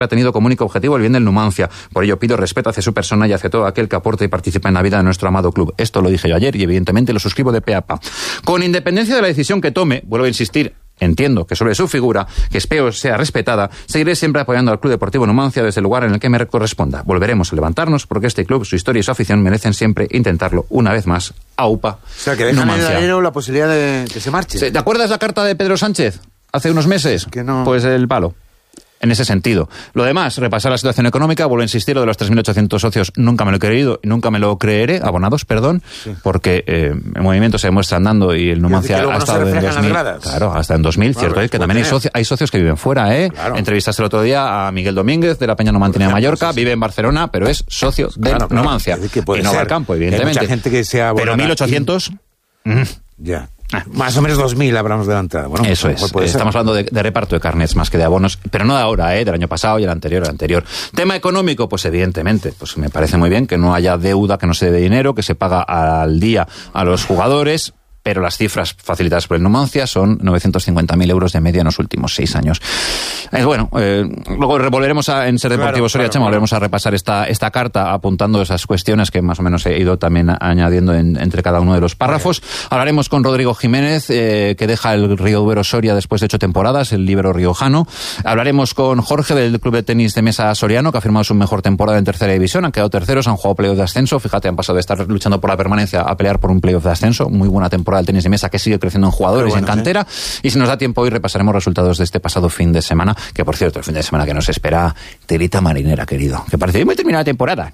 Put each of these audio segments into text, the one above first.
ha tenido como único objetivo el bien del Numancia. Por ello pido respeto hacia su persona y hacia todo aquel que aporte y participe en la vida de nuestro amado club. Esto lo dije yo ayer y evidentemente lo suscribo de pe a pa. Con independencia de la decisión que tome, vuelvo a insistir, entiendo que sobre su figura, que espero sea respetada, seguiré siempre apoyando al Club Deportivo Numancia desde el lugar en el que me corresponda. Volveremos a levantarnos porque este club, su historia y su afición merecen siempre intentarlo una vez más. AUPA. O sea, que dejan en el aire la posibilidad de que se marche. ¿Te acuerdas la carta de Pedro Sánchez hace unos meses? Que no. Pues el palo. En ese sentido. Lo demás, repasar la situación económica, vuelvo a insistir, lo de los 3.800 socios nunca me lo he creído y nunca me lo creeré, abonados, perdón, sí. Porque el movimiento se demuestra andando y el Numancia ha estado en 2000. Claro, hasta en 2000, claro, cierto es que también hay socios que viven fuera, ¿eh? Claro. Entrevistaste el otro día a Miguel Domínguez de la Peña Numantina de Mallorca, pues, vive en Barcelona, pero es socio de Numancia. Y no va al campo, evidentemente. Hay mucha gente que sea pero 1.800... Ya. Más o menos 2.000 habremos de la entrada. Bueno, eso es. Estamos hablando de reparto de carnets más que de abonos, pero no de ahora, del año pasado y el anterior. Tema económico, pues evidentemente, pues me parece muy bien que no haya deuda, que no se dé dinero, que se paga al día a los jugadores. Pero las cifras facilitadas por el Numancia son 950.000 euros de media en los últimos 6 años. Luego volveremos en Ser Deportivo Soria, Chema, volveremos a repasar esta carta apuntando esas cuestiones que más o menos he ido también añadiendo entre cada uno de los párrafos. Hablaremos con Rodrigo Jiménez, que deja el Río Duero Soria después de 8 temporadas, el líbero riojano. Hablaremos con Jorge del Club de Tenis de Mesa Soriano, que ha firmado su mejor temporada en tercera división, han quedado terceros, han jugado playoff de ascenso. Fíjate, han pasado de estar luchando por la permanencia a pelear por un playoff de ascenso. Muy buena temporada del tenis de mesa, que sigue creciendo en jugadores y en cantera. Y si nos da tiempo hoy repasaremos resultados de este pasado fin de semana, que por cierto, el fin de semana que nos espera, telita marinera, querido, que parece que muy terminada la temporada.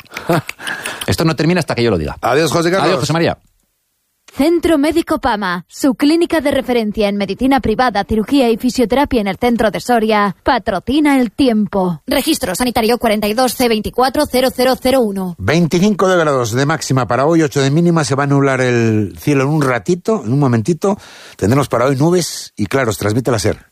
Esto no termina hasta que yo lo diga. Adiós, José Carlos. Adiós, José María. Centro Médico Pama, su clínica de referencia en medicina privada, cirugía y fisioterapia en el centro de Soria, patrocina el tiempo. Registro sanitario 42C240001. 25 de grados de máxima para hoy, 8 de mínima, se va a nublar el cielo en un ratito, en un momentito. Tendremos para hoy nubes y claros, transmite la SER.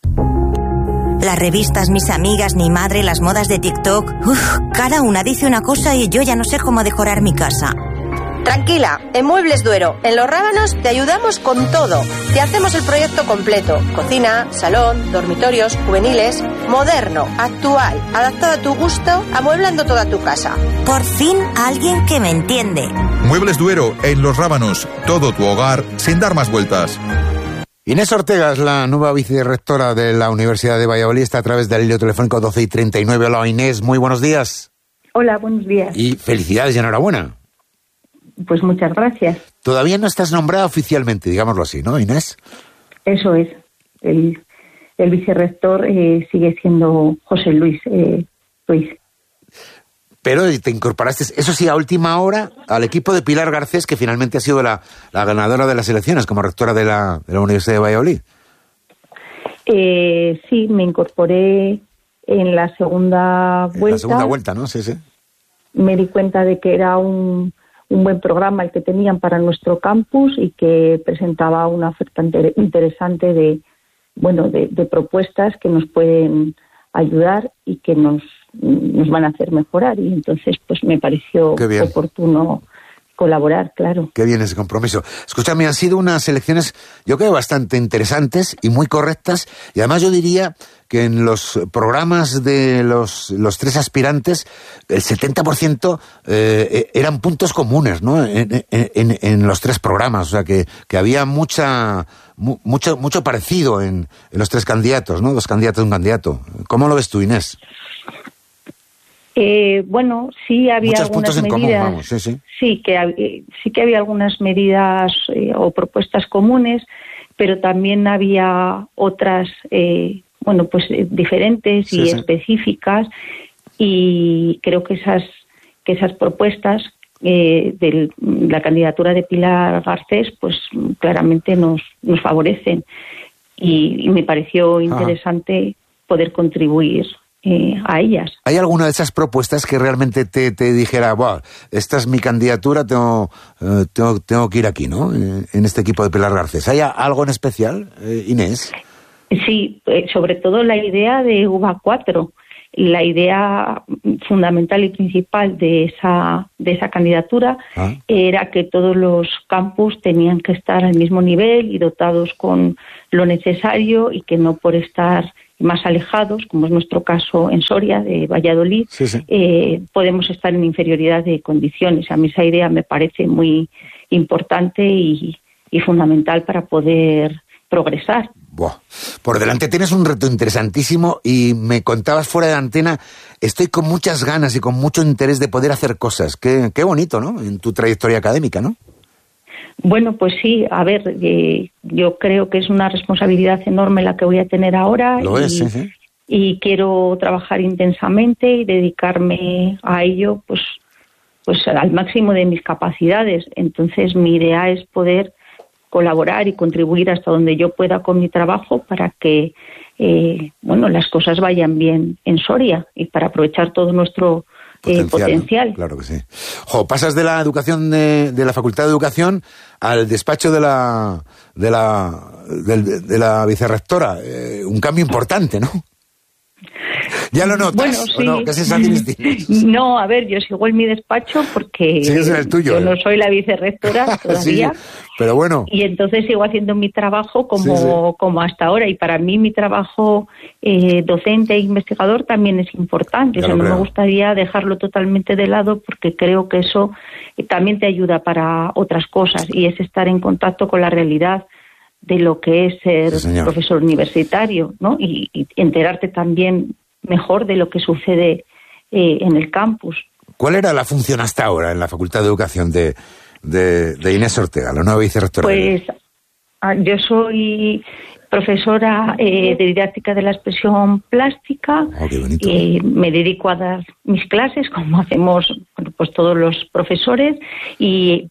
Las revistas, mis amigas, mi madre, las modas de TikTok. Cada una dice una cosa y yo ya no sé cómo decorar mi casa. Tranquila, en Muebles Duero, en Los Rábanos te ayudamos con todo. Te hacemos el proyecto completo. Cocina, salón, dormitorios, juveniles, moderno, actual, adaptado a tu gusto, amueblando toda tu casa. Por fin alguien que me entiende. Muebles Duero, en Los Rábanos, todo tu hogar sin dar más vueltas. Inés Ortega es la nueva vicerrectora de la Universidad de Valladolid, está a través del hilo telefónico 12 y 39. Hola Inés, muy buenos días. Hola, buenos días. Y felicidades y enhorabuena. Pues muchas gracias. Todavía no estás nombrada oficialmente, digámoslo así, ¿no, Inés? Eso es. El vicerrector sigue siendo José Luis Ruiz. Pero te incorporaste, eso sí, a última hora, al equipo de Pilar Garcés, que finalmente ha sido la ganadora de las elecciones como rectora de la Universidad de Valladolid. Sí, me incorporé en la segunda vuelta. En la segunda vuelta, ¿no? Sí, sí. Me di cuenta de que era un buen programa el que tenían para nuestro campus y que presentaba una oferta interesante de propuestas que nos pueden ayudar y que nos van a hacer mejorar. Y entonces pues me pareció oportuno colaborar, claro. Qué bien ese compromiso. Escúchame, han sido unas elecciones, yo creo, bastante interesantes y muy correctas, y además yo diría que en los programas de los 3 aspirantes, el 70% eran puntos comunes, ¿no? En los 3 programas, o sea que había mucho parecido en los 3 candidatos, ¿no? 2 candidatos y un candidato. ¿Cómo lo ves tú, Inés? Bueno, sí había muchos algunas puntos en medidas. Común, vamos, sí. Sí que había algunas medidas o propuestas comunes, pero también había otras, diferentes y específicas. Y creo que esas propuestas de la candidatura de Pilar Garcés, pues claramente nos favorecen. Y me pareció interesante poder contribuir a ellas. ¿Hay alguna de esas propuestas que realmente te dijera, wow, esta es mi candidatura, tengo que ir aquí, ¿no? En este equipo de Pilar Garcés. ¿Hay algo en especial, Inés? Sí, sobre todo la idea de UVA 4. La idea fundamental y principal de esa candidatura era que todos los campus tenían que estar al mismo nivel y dotados con lo necesario, y que no por estar más alejados, como es nuestro caso en Soria, de Valladolid, podemos estar en inferioridad de condiciones. A mí esa idea me parece muy importante y fundamental para poder progresar. Buah. Por delante tienes un reto interesantísimo y me contabas fuera de antena, estoy con muchas ganas y con mucho interés de poder hacer cosas. Qué bonito, ¿no? En tu trayectoria académica, ¿no? Bueno, pues sí, a ver, yo creo que es una responsabilidad enorme la que voy a tener ahora. Lo es, sí. Y quiero trabajar intensamente y dedicarme a ello pues al máximo de mis capacidades. Entonces mi idea es poder colaborar y contribuir hasta donde yo pueda con mi trabajo para que las cosas vayan bien en Soria y para aprovechar todo nuestro potencial. Claro que sí. Pasas de la educación de la Facultad de Educación al despacho de la vicerrectora. Un cambio importante, ¿no? ¿Ya lo notas? Bueno, sí. ¿O no? ¿Qué sensaciones tienes? No, a ver, yo sigo en mi despacho porque sigues en el tuyo, yo no soy la vicerrectora todavía. Sí, pero bueno. Y entonces sigo haciendo mi trabajo como hasta ahora. Y para mí mi trabajo docente e investigador también es importante. No me gustaría dejarlo totalmente de lado porque creo que eso también te ayuda para otras cosas y es estar en contacto con la realidad de lo que es ser profesor universitario, ¿no? Y enterarte también mejor de lo que sucede en el campus. ¿Cuál era la función hasta ahora en la Facultad de Educación de Inés Ortega, la nueva vicerrectora? Pues yo soy profesora de didáctica de la expresión plástica. Qué bonito. Me dedico a dar mis clases como hacemos pues todos los profesores y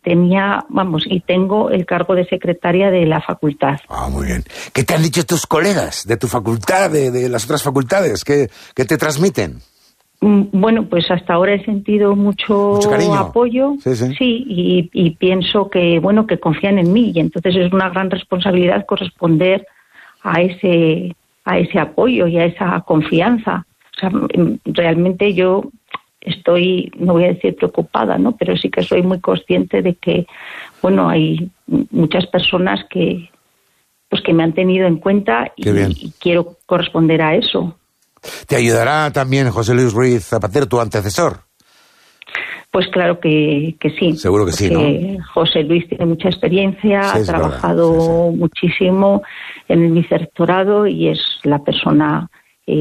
tengo el cargo de secretaria de la facultad. Muy bien. ¿Qué te han dicho tus colegas de tu facultad, de las otras facultades? ¿Qué te transmiten? Bueno, pues hasta ahora he sentido mucho cariño. Apoyo, sí, y pienso que confían en mí y entonces es una gran responsabilidad corresponder a ese apoyo y a esa confianza. O sea, realmente yo estoy, no voy a decir preocupada, ¿no? Pero sí que soy muy consciente de que, hay muchas personas que me han tenido en cuenta y quiero corresponder a eso. ¿Te ayudará también José Luis Ruiz Zapatero, tu antecesor? Pues claro que sí. Seguro que sí, ¿no? José Luis tiene mucha experiencia, ha trabajado muchísimo en el vicerrectorado y es la persona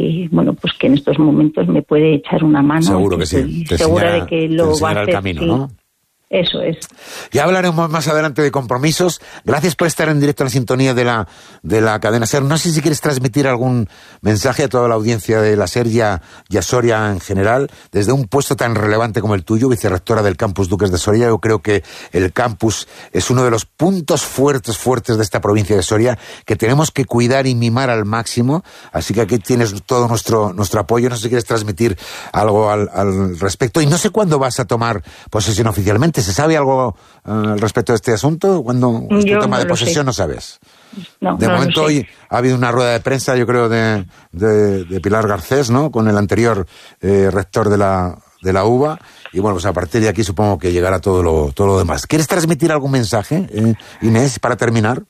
que en estos momentos me puede echar una mano. Seguro que sí. Segura de que lo va a hacer. El camino, ¿no? Eso es. Ya hablaremos más adelante de compromisos. Gracias por estar en directo en la sintonía de la cadena SER. No sé si quieres transmitir algún mensaje a toda la audiencia de la SER y a Soria en general, desde un puesto tan relevante como el tuyo, vicerrectora del campus Duques de Soria. Yo creo que el campus es uno de los puntos fuertes de esta provincia de Soria que tenemos que cuidar y mimar al máximo. Así que aquí tienes todo nuestro apoyo. No sé si quieres transmitir algo al respecto. Y no sé cuándo vas a tomar posesión oficialmente. ¿Se sabe algo al respecto de este asunto? ¿Cuándo es tu toma de posesión? No sabes. De momento hoy ha habido una rueda de prensa, yo creo, de Pilar Garcés, ¿no? Con el anterior rector de la UBA. Y bueno, pues a partir de aquí supongo que llegará todo lo demás. ¿Quieres transmitir algún mensaje, Inés, para terminar?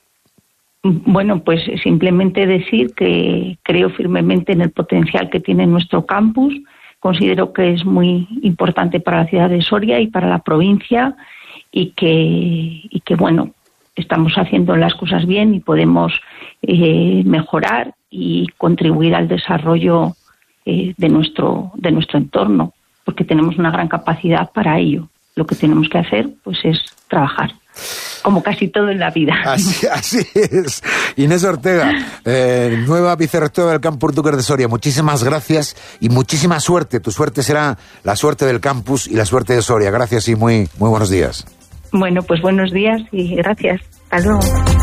Bueno, pues simplemente decir que creo firmemente en el potencial que tiene nuestro campus. Considero que es muy importante para la ciudad de Soria y para la provincia y que estamos haciendo las cosas bien y podemos mejorar y contribuir al desarrollo de nuestro entorno, porque tenemos una gran capacidad para ello. Lo que tenemos que hacer pues es trabajar, como casi todo en la vida. Así es. Inés Ortega, nueva vicerrectora del campus Duques de Soria, muchísimas gracias y muchísima suerte. Tu suerte será la suerte del campus y la suerte de Soria. Gracias y muy buenos días. Bueno, pues buenos días y gracias. Hasta luego.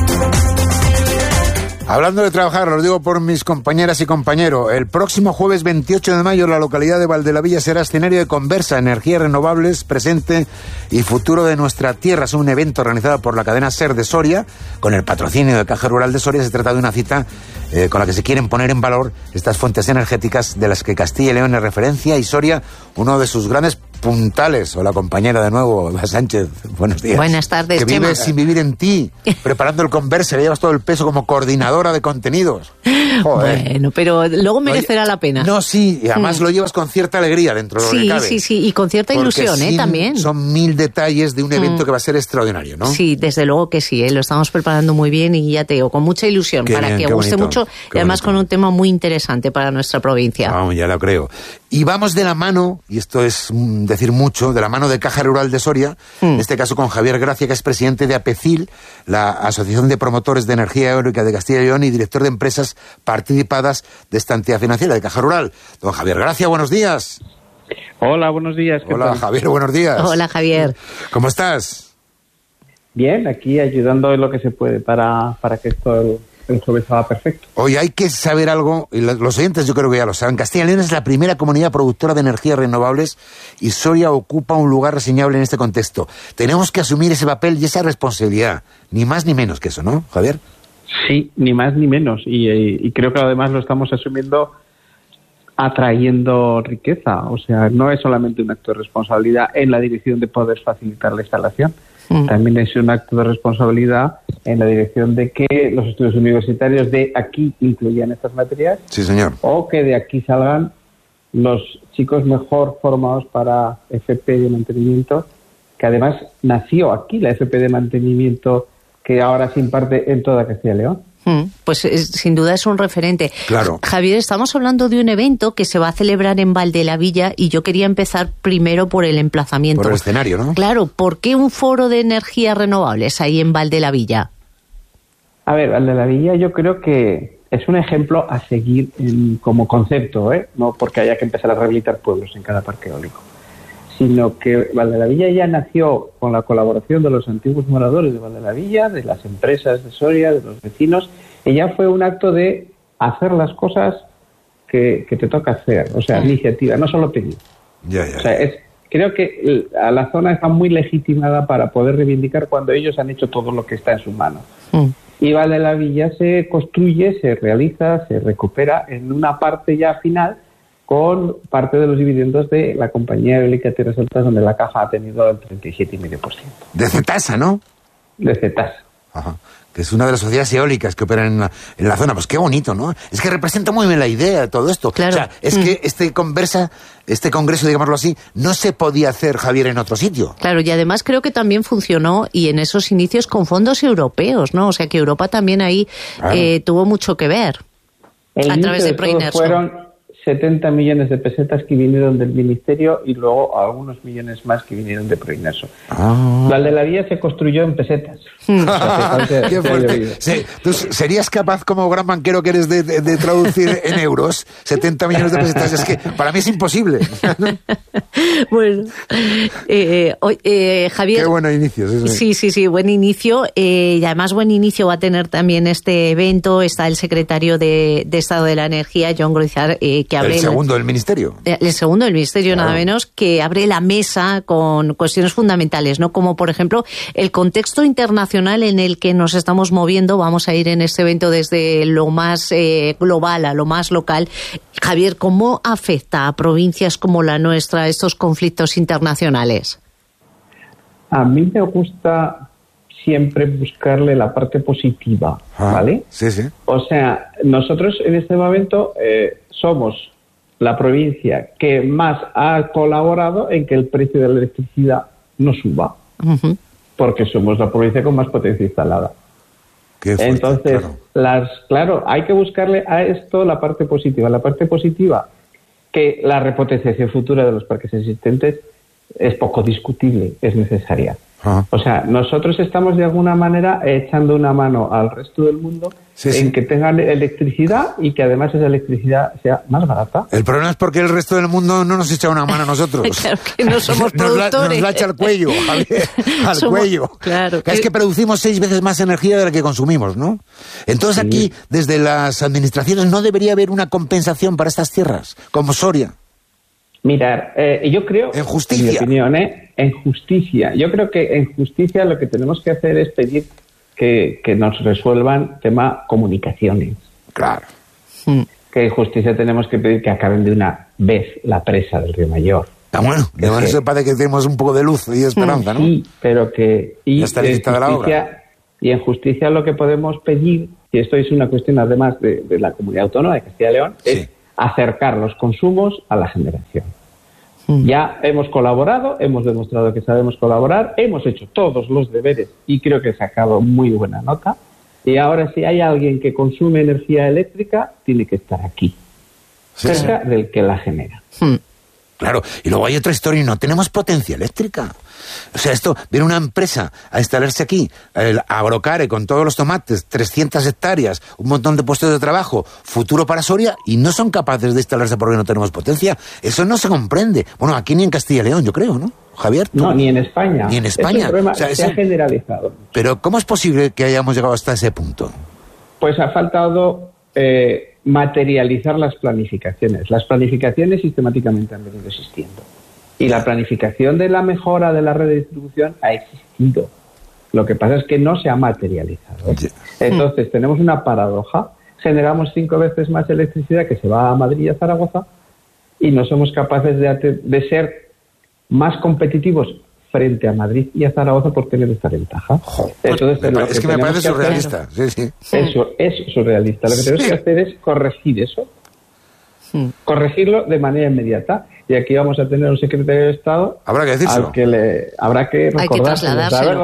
Hablando de trabajar, lo digo por mis compañeras y compañeros, el próximo jueves 28 de mayo la localidad de Valdelavilla será escenario de Conversa, energías renovables, presente y futuro de nuestra tierra. Es un evento organizado por la cadena SER de Soria, con el patrocinio de Caja Rural de Soria. Se trata de una cita con la que se quieren poner en valor estas fuentes energéticas de las que Castilla y León es referencia y Soria uno de sus grandes puntales. Hola, compañera, de nuevo, Eva Sánchez. Buenos días. Buenas tardes, Que Chema. vives sin vivir en ti, preparando el Converse, le llevas todo el peso como coordinadora de contenidos. Joder. Bueno, pero luego merecerá la pena. No, sí, y además lo llevas con cierta alegría dentro de lo que cabe. Sí, y con cierta Porque ilusión, también. Son 1000 detalles de un evento que va a ser extraordinario, ¿no? Sí, desde luego que sí, lo estamos preparando muy bien y ya te digo, con mucha ilusión, Qué para bien, que qué guste bonito, mucho y además bonito. con un tema muy interesante para nuestra provincia. Vamos, ya lo creo. Y vamos de la mano, y esto es decir mucho, de la mano de Caja Rural de Soria, en este caso con Javier Gracia, que es presidente de APECIL, la Asociación de Promotores de Energía Eólica de Castilla y León, y director de empresas participadas de esta entidad financiera de Caja Rural. Don Javier Gracia, buenos días. Hola, buenos días. ¿qué Hola, tal? Javier, buenos días. Hola, Javier. ¿Cómo estás? Bien, aquí ayudando en lo que se puede para que esto el jueves haga perfecto. Hoy hay que saber algo, y los oyentes yo creo que ya lo saben. Castilla y León es la primera comunidad productora de energías renovables y Soria ocupa un lugar reseñable en este contexto. Tenemos que asumir ese papel y esa responsabilidad, ni más ni menos que eso, ¿no, Javier? Sí, ni más ni menos. Y creo que además lo estamos asumiendo atrayendo riqueza. O sea, no es solamente un acto de responsabilidad en la dirección de poder facilitar la instalación. También es un acto de responsabilidad en la dirección de que los estudios universitarios de aquí incluyan estas materias. Sí, señor. O que de aquí salgan los chicos mejor formados para FP de mantenimiento, que además nació aquí la FP de mantenimiento que ahora se imparte en toda Castilla y León. Pues sin duda es un referente. Claro. Javier, estamos hablando de un evento que se va a celebrar en Valdelavilla y yo quería empezar primero por el emplazamiento. Por el escenario, ¿no? Claro, ¿por qué un foro de energías renovables ahí en Valdelavilla? A ver, Valdelavilla yo creo que es un ejemplo a seguir como concepto, no porque haya que empezar a rehabilitar pueblos en cada parque eólico, sino que Valdelavilla ya nació con la colaboración de los antiguos moradores de Valdelavilla, de las empresas de Soria, de los vecinos, y ya fue un acto de hacer las cosas que te toca hacer, o sea, iniciativa, no solo pedir. Ya. O sea, creo que a la zona está muy legitimada para poder reivindicar cuando ellos han hecho todo lo que está en sus manos. Y Valdelavilla se construye, se realiza, se recupera en una parte ya final con parte de los dividendos de la compañía eólica Tierras Altas, donde la Caja ha tenido el 37,5%. De Cetasa, ¿no? De Cetasa. Ajá. Que es una de las sociedades eólicas que operan en la zona. Pues qué bonito, ¿no? Es que representa muy bien la idea de todo esto. Claro. O sea, es que este congreso, digámoslo así, no se podía hacer, Javier, en otro sitio. Claro, y además creo que también funcionó y en esos inicios con fondos europeos, ¿no? O sea que Europa también ahí tuvo mucho que ver a través de Proinmerso. Fueron 70 millones de pesetas que vinieron del Ministerio y luego algunos millones más que vinieron de Proinmerso. Valdelavilla se construyó en pesetas. Qué fuerte. ¿Tú serías capaz, como gran banquero que eres, de traducir en euros 70 millones de pesetas? Es que para mí es imposible. Bueno, Javier... Qué buen inicio. Sí, buen inicio. Y además buen inicio va a tener también este evento. Está el secretario de Estado de la Energía, John Groizar, que abre... El segundo del Ministerio. El segundo del Ministerio, claro. Nada menos, que abre la mesa con cuestiones fundamentales, ¿no? Como, por ejemplo, el contexto internacional en el que nos estamos moviendo. Vamos a ir en este evento desde lo más global a lo más local. Javier, ¿cómo afecta a provincias como la nuestra estos conflictos internacionales? A mí me gusta siempre buscarle la parte positiva, ¿vale? Sí. O sea, nosotros en este momento somos la provincia que más ha colaborado en que el precio de la electricidad no suba, porque somos la provincia con más potencia instalada. Qué fuerte, entonces, claro, hay que buscarle a esto la parte positiva. La parte positiva, que la repotenciación futura de los parques existentes es poco discutible, es necesaria. O sea, nosotros estamos de alguna manera echando una mano al resto del mundo en que tengan electricidad y que además esa electricidad sea más barata. El problema es porque el resto del mundo no nos echa una mano a nosotros. Claro que no somos productores. Nos la echa al cuello, Javier, cuello. Claro. Es que producimos 6 veces más energía de la que consumimos, ¿no? Entonces aquí, desde las administraciones, ¿no debería haber una compensación para estas tierras, como Soria? Mirar, yo creo, en justicia. En mi opinión, en justicia. Yo creo que en justicia lo que tenemos que hacer es pedir que nos resuelvan tema comunicaciones. Claro. Que en justicia tenemos que pedir que acaben de una vez la presa del Río Mayor. Bueno, eso parece que tenemos un poco de luz y esperanza, ¿no? Sí, pero que... Y ya está lista la obra. Y en justicia lo que podemos pedir, y esto es una cuestión además de la comunidad autónoma de Castilla y León, es acercar los consumos a la generación. Ya hemos colaborado, hemos demostrado que sabemos colaborar, hemos hecho todos los deberes y creo que he sacado muy buena nota. Y ahora si hay alguien que consume energía eléctrica, tiene que estar aquí, cerca del que la genera. Claro, y luego hay otra historia, y no tenemos potencia eléctrica. O sea, esto, viene una empresa a instalarse aquí, a Agrocare, con todos los tomates, 300 hectáreas, un montón de puestos de trabajo, futuro para Soria, y no son capaces de instalarse porque no tenemos potencia. Eso no se comprende. Bueno, aquí ni en Castilla y León, yo creo, ¿no, Javier? No, ni en España. Ni en España. Es un problema, se ha generalizado. Pero, ¿cómo es posible que hayamos llegado hasta ese punto? Pues ha faltado... materializar las planificaciones. Las planificaciones sistemáticamente han venido existiendo. Y la planificación de la mejora de la red de distribución ha existido. Lo que pasa es que no se ha materializado. Entonces, tenemos una paradoja. Generamos 5 veces más electricidad que se va a Madrid y a Zaragoza y no somos capaces de ser más competitivos frente a Madrid y a Zaragoza por tener esta ventaja. Entonces, es que me parece surrealista. Eso es surrealista. Lo que tenemos que hacer es corregir eso. Corregirlo de manera inmediata. Y aquí vamos a tener un secretario de Estado. Habrá que decírselo. Al que habrá que recordárselo.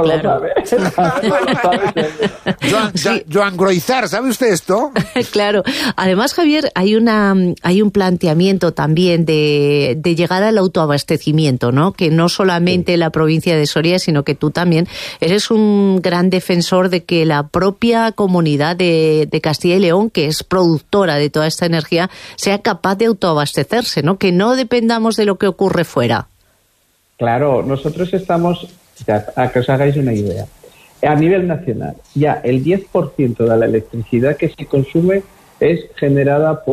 Joan Groizar, ¿sabe usted esto? Claro. Además, Javier, hay un planteamiento también de llegar al autoabastecimiento, ¿no? Que no solamente la provincia de Soria, sino que tú también eres un gran defensor de que la propia comunidad de Castilla y León, que es productora de toda esta energía, sea capaz de autoabastecerse, ¿no? Que no dependamos de lo que ocurre fuera. Claro, nosotros estamos, a que os hagáis una idea, a nivel nacional, ya el 10% de la electricidad que se consume es generada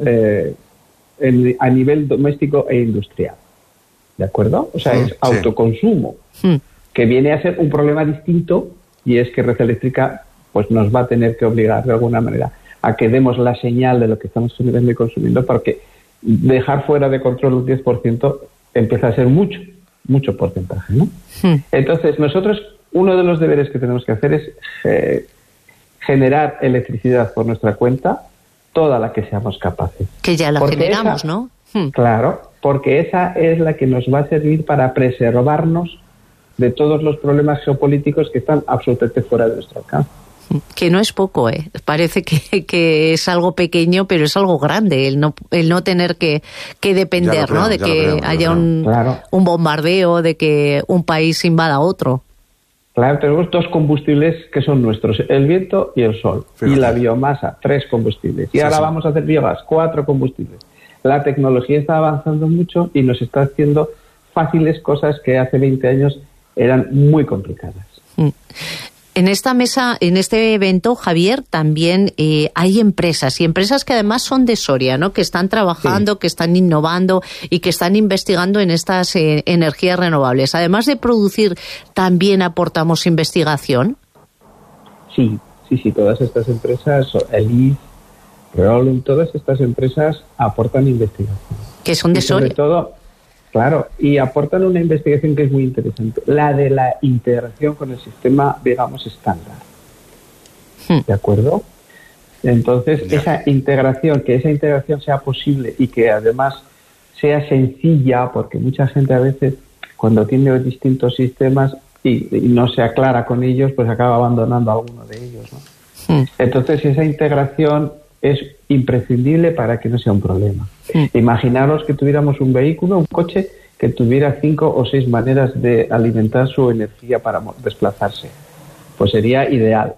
a nivel doméstico e industrial. ¿De acuerdo? O sea, es autoconsumo, que viene a ser un problema distinto, y es que Red Eléctrica pues nos va a tener que obligar de alguna manera a que demos la señal de lo que estamos generando y consumiendo, porque dejar fuera de control el 10% empieza a ser mucho porcentaje, ¿no? Entonces, nosotros, uno de los deberes que tenemos que hacer es generar electricidad por nuestra cuenta, toda la que seamos capaces. Que ya la generamos, ¿no? Claro, porque esa es la que nos va a servir para preservarnos de todos los problemas geopolíticos que están absolutamente fuera de nuestro alcance. Que no es poco, ¿eh? Parece que es algo pequeño, pero es algo grande el no tener que depender, ¿no? De que haya un bombardeo, de que un país invada a otro. Claro, tenemos 2 combustibles que son nuestros, el viento y el sol. Fíjate. Y la biomasa, 3 combustibles. Y ahora vamos a hacer biogás, 4 combustibles. La tecnología está avanzando mucho y nos está haciendo fáciles cosas que hace 20 años eran muy complicadas. En esta mesa, en este evento, Javier, también hay empresas, y empresas que además son de Soria, ¿no? Que están trabajando, que están innovando y que están investigando en estas energías renovables. Además de producir, ¿también aportamos investigación? Sí, todas estas empresas, Elis, Reolum, todas estas empresas aportan investigación. Que son de Soria. Sobre todo, claro, y aportan una investigación que es muy interesante, la de la integración con el sistema, digamos, estándar. ¿De acuerdo? Entonces, esa integración sea posible y que además sea sencilla, porque mucha gente a veces, cuando tiene distintos sistemas y no se aclara con ellos, pues acaba abandonando alguno de ellos, ¿no? Entonces, esa integración es imprescindible para que no sea un problema. Imaginaros que tuviéramos un vehículo, un coche, que tuviera 5 o 6 maneras de alimentar su energía para desplazarse. Pues sería ideal.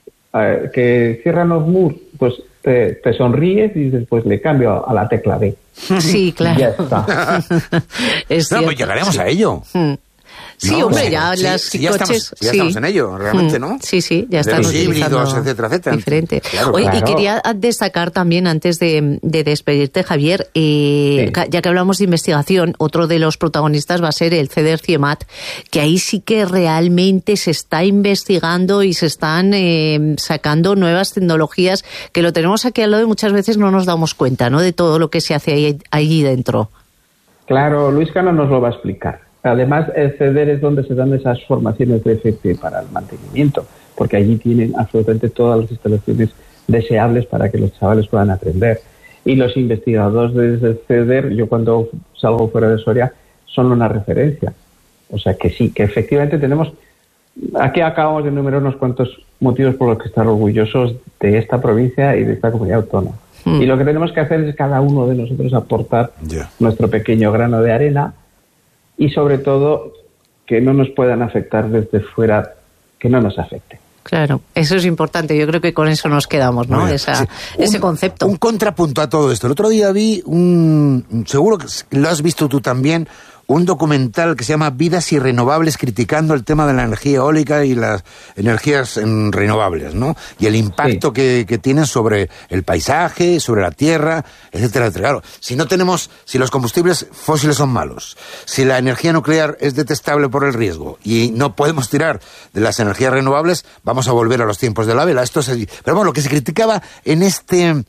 Que cierran los MUR, pues te sonríes y dices, pues le cambio a la tecla B. Sí, claro. Ya está. Pues llegaremos a ello. Sí, no, hombre, ya las coches... Ya estamos en ello, realmente, ¿no? Sí, ya están los híbridos, etcétera. Diferente. Claro, Oye, y quería destacar también, antes de despedirte, Javier, ya que hablamos de investigación, otro de los protagonistas va a ser el CEDER CIEMAT, que ahí sí que realmente se está investigando y se están sacando nuevas tecnologías, que lo tenemos aquí al lado y muchas veces no nos damos cuenta, ¿no?, de todo lo que se hace allí dentro. Claro, Luis Cano nos lo va a explicar. Además, el CEDER es donde se dan esas formaciones de FP para el mantenimiento, porque allí tienen absolutamente todas las instalaciones deseables para que los chavales puedan aprender. Y los investigadores desde el CEDER, yo cuando salgo fuera de Soria, son una referencia. O sea que sí, que efectivamente tenemos... Aquí acabamos de enumerar unos cuantos motivos por los que estar orgullosos de esta provincia y de esta comunidad autónoma. Y lo que tenemos que hacer es cada uno de nosotros aportar nuestro pequeño grano de arena y sobre todo que no nos puedan afectar desde fuera, que no nos afecte. Claro, eso es importante. Yo creo que con eso nos quedamos, ¿no? Ese concepto. Un contrapunto a todo esto. El otro día vi seguro que lo has visto tú también, un documental que se llama Vidas Irrenovables, criticando el tema de la energía eólica y las energías renovables, ¿no? Y el impacto que tienen sobre el paisaje, sobre la tierra, etcétera, etcétera. Claro, si los combustibles fósiles son malos, si la energía nuclear es detestable por el riesgo y no podemos tirar de las energías renovables, vamos a volver a los tiempos de la vela. Esto es así. Pero bueno, lo que se criticaba en este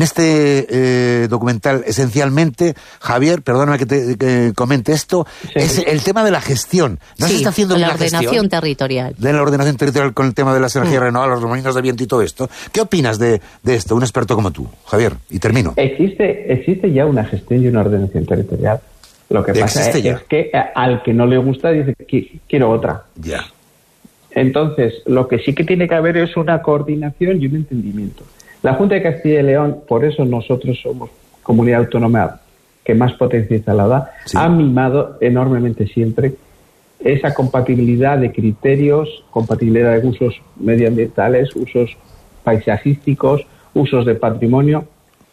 documental esencialmente, Javier, perdóname que comente esto, es el tema de la gestión. No se está haciendo la ordenación territorial. De la ordenación territorial con el tema de las energías renovables, los molinos de viento y todo esto. ¿Qué opinas de esto, un experto como tú, Javier? Y termino. Existe ya una gestión y una ordenación territorial. Lo que pasa es que al que no le gusta dice quiero otra. Ya. Entonces, lo que sí que tiene que haber es una coordinación y un entendimiento. La Junta de Castilla y León, por eso nosotros somos comunidad autónoma que más potencia instalada, ha mimado enormemente siempre esa compatibilidad de criterios, compatibilidad de usos medioambientales, usos paisajísticos, usos de patrimonio.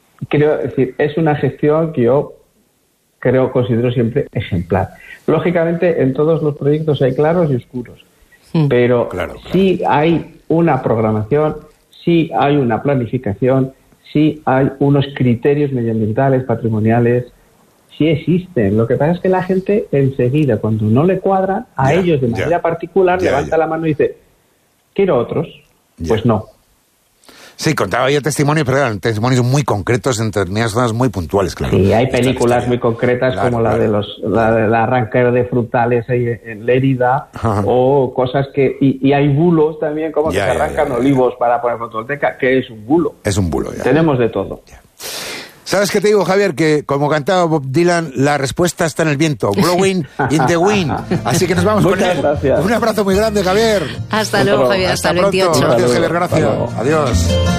Es una gestión que yo considero siempre ejemplar. Lógicamente, en todos los proyectos hay claros y oscuros, pero sí hay una programación, sí hay una planificación, sí hay unos criterios medioambientales, patrimoniales, sí existen. Lo que pasa es que la gente enseguida, cuando no le cuadra, a ellos de manera particular levanta la mano y dice, quiero otros. Pues no. Sí, contaba yo testimonios, pero eran testimonios muy concretos en determinadas zonas muy puntuales, claro. Sí, hay películas muy concretas como la del arranque de frutales ahí en Lérida, o cosas que... Y hay bulos también, como que se arrancan olivos para poner fotovoltaica, que es un bulo. Es un bulo, Tenemos de todo. ¿Sabes qué te digo, Javier? Que como cantaba Bob Dylan, la respuesta está en el viento. Blowing in the wind. Así que nos vamos con él. Gracias. Un abrazo muy grande, Javier. Hasta luego, Javier. Hasta el 28. Gracias, Javier. Gracias. Adiós.